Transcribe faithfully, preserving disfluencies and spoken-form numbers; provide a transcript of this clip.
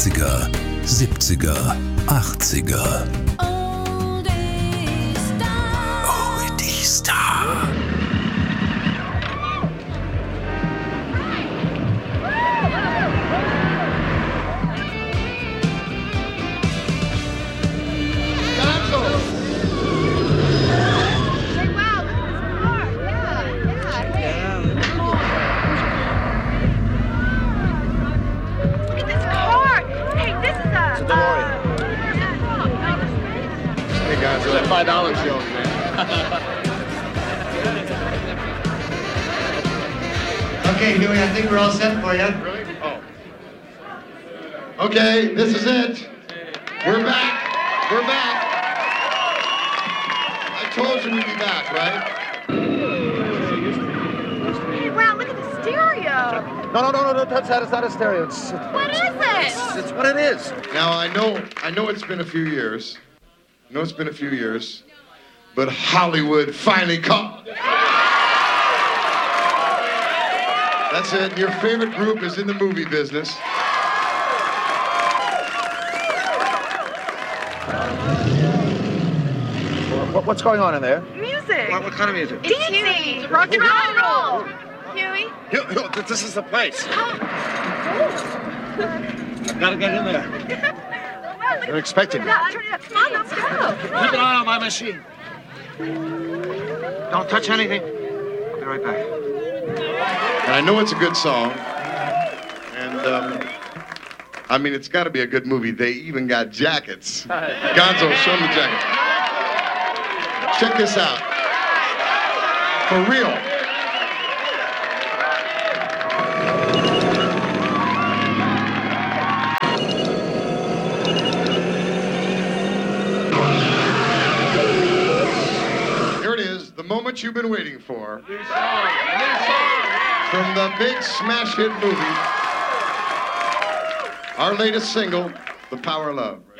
sechziger, siebziger, achtziger. Oldie Star. five dollars show, man. Okay, Huey, I think we're all set for you. Really? Oh. Okay, this is it. We're back. We're back. I told you we'd be back, right? Hey, Brown, look at the stereo. No, no, no, no, no, that's that. It's not a stereo. It's, What is it? it's, it's what it is. Now, I know, I know it's been a few years. I know it's been a few years, but Hollywood finally called. That's it. Your favorite group is in the movie business. What, what's going on in there? Music. What, what kind of music? It's Huey. Rock and roll. Huey. Hugh, Hugh, this is the place. I've got to get in there. They're expecting me. Turn it up. Come on, let's go. Keep an eye on my machine. Don't touch anything. I'll be right back. And I know it's a good song. And, um, I mean, it's got to be a good movie. They even got jackets. Gonzo, show them the jacket. Check this out. For real. The moment you've been waiting for. New song. New song. From the big smash hit movie. Our latest single, The Power of Love.